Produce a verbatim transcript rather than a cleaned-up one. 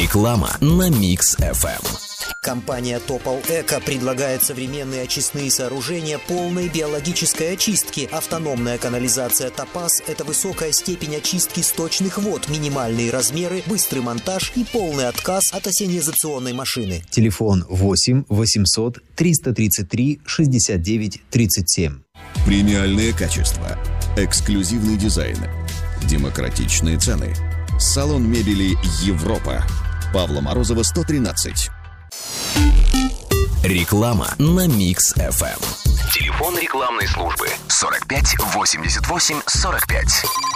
Реклама на Микс эф эм. Компания Topol Eco предлагает современные очистные сооружения полной биологической очистки. Автономная канализация Topaz – это высокая степень очистки сточных вод, минимальные размеры, быстрый монтаж и полный отказ от ассенизационной машины. Телефон восемь восемьсот триста тридцать три шестьдесят девять тридцать семь. Премиальное качество, эксклюзивный дизайн, демократичные цены. Салон мебели «Европа». Павла Морозова, сто тринадцать. Реклама на Микс эф эм. Телефон рекламной службы сорок пять восемьдесят восемь сорок пять.